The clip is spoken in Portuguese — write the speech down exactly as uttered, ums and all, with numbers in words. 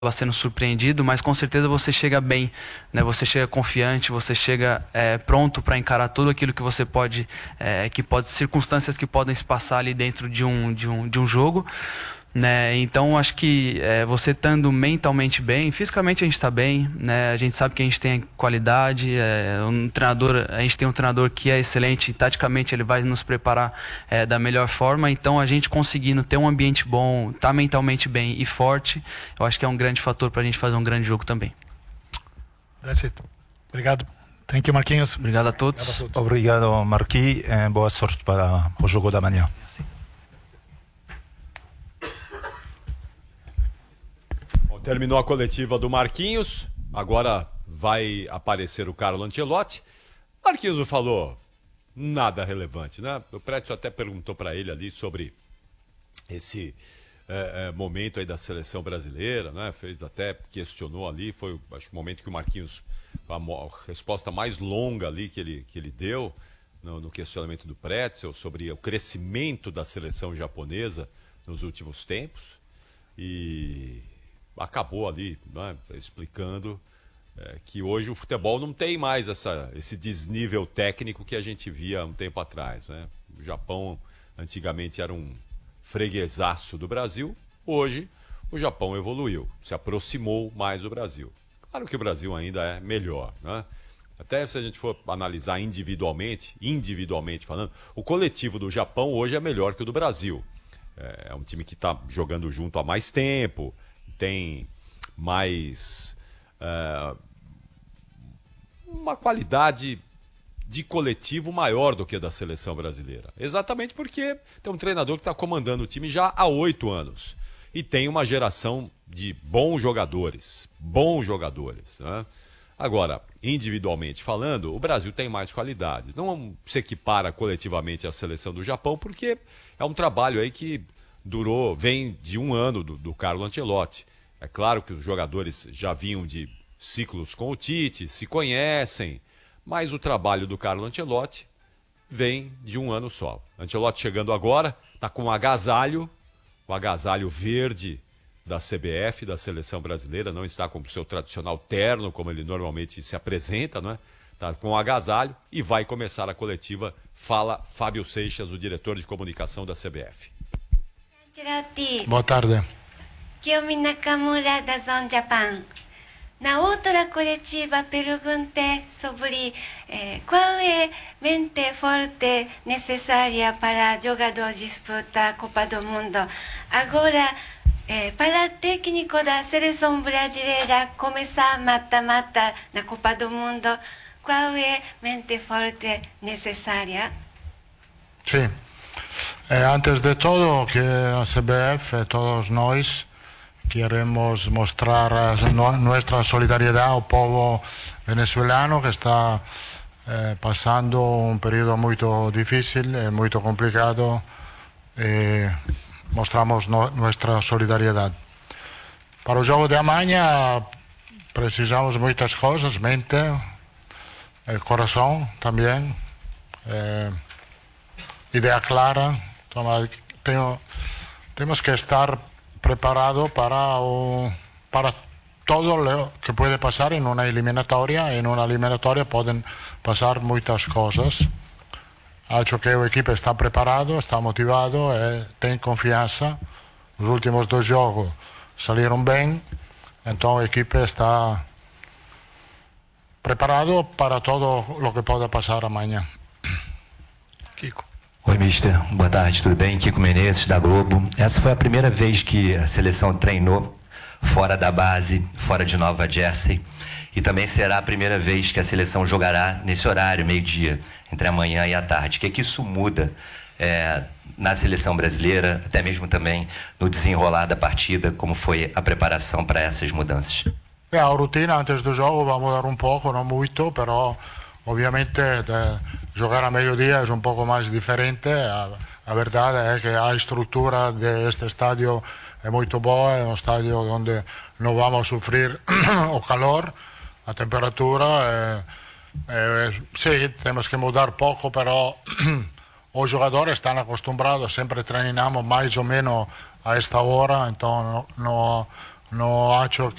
sendo surpreendido, mas com certeza você chega bem, né? Você chega confiante, você chega é, pronto para encarar tudo aquilo que você pode, é, que pode, circunstâncias que podem se passar ali dentro de um, de um, de um jogo, né? Então acho que é, você estando mentalmente bem, fisicamente a gente está bem, né? A gente sabe que a gente tem qualidade, é, um treinador, a gente tem um treinador que é excelente e taticamente ele vai nos preparar é, da melhor forma. Então a gente conseguindo ter um ambiente bom, estar tá mentalmente bem e forte, eu acho que é um grande fator para a gente fazer um grande jogo também. That's it. Obrigado. Thank you, Marquinhos. Obrigado a todos. Obrigado, a todos. Obrigado, Marquinhos. Eh, boa sorte para o jogo da manhã. Terminou a coletiva do Marquinhos, agora vai aparecer o Carlo Ancelotti. Marquinhos não falou nada relevante, né? O Prédio até perguntou para ele ali sobre esse é, é, momento aí da seleção brasileira, né? Fez, até questionou ali, foi acho, o momento que o Marquinhos, a, a resposta mais longa ali que ele, que ele deu no, no questionamento do Prédio sobre o crescimento da seleção japonesa nos últimos tempos. E acabou ali, né, explicando é, que hoje o futebol não tem mais essa, esse desnível técnico que a gente via um tempo atrás, né? O Japão antigamente era um freguesaço do Brasil, hoje o Japão evoluiu, se aproximou mais do Brasil. Claro que o Brasil ainda é melhor, né? Até se a gente for analisar individualmente, individualmente falando, o coletivo do Japão hoje é melhor que o do Brasil. É um time que está jogando junto há mais tempo, tem mais uh, uma qualidade de coletivo maior do que a da seleção brasileira. Exatamente porque tem um treinador que está comandando o time já há oito anos e tem uma geração de bons jogadores, bons jogadores, né? Agora, individualmente falando, o Brasil tem mais qualidade. Não se equipara coletivamente à seleção do Japão porque é um trabalho aí que durou, vem de um ano do, do Carlo Ancelotti. É claro que os jogadores já vinham de ciclos com o Tite, se conhecem, mas o trabalho do Carlo Ancelotti vem de um ano só. Ancelotti chegando agora, está com um agasalho, o agasalho verde da C B F, da Seleção Brasileira, não está com o seu tradicional terno, como ele normalmente se apresenta, né? Está com um agasalho e vai começar a coletiva. Fala Fábio Seixas, o diretor de comunicação da C B F. Boa tarde. Kiyomi Nakamura da Zon Japan. Na outra coletiva perguntei sobre eh, qual é a mente forte necessária para jogador disputar a Copa do Mundo. Agora, eh, para técnico da seleção brasileira começar mata-mata na Copa do Mundo, qual é a mente forte necessária? Sim. Eh, antes de todo, que a C B F, todos nós, queremos mostrar no, nuestra solidariedad al pueblo venezolano que está eh, pasando un periodo muy difícil, eh, muy complicado. Eh, mostramos no, nuestra solidariedad. Para o jogo de amanhã precisamos muitas coisas, mente, eh, coração também, eh, ideia clara. Toma, tenho, temos que estar preparado para, o, para todo lo que puede pasar en una eliminatoria. En una eliminatoria pueden pasar muchas cosas. Ha hecho que el equipo está preparado, está motivado, eh, tiene confianza. Los últimos dos juegos salieron bien, entonces el equipo está preparado para todo lo que pueda pasar mañana. Kiko. Oi, mister. Boa tarde, tudo bem? Kiko Menezes, da Globo. Essa foi a primeira vez que a seleção treinou fora da base, fora de Nova Jersey. E também será a primeira vez que a seleção jogará nesse horário, meio-dia, entre a manhã e a tarde. O que é que isso muda é, na seleção brasileira, até mesmo também no desenrolar da partida, como foi a preparação para essas mudanças? É, a rotina antes do jogo vai mudar um pouco, não muito, mas obviamente de jogar a meio-dia é um pouco mais diferente. A, a verdade é que a estrutura deste estádio é muito boa, é um estádio onde não vamos sofrer o calor, a temperatura. É, é, sim, temos que mudar pouco, mas os jogadores estão acostumados, sempre treinamos mais ou menos a esta hora, então não, não, no ha hecho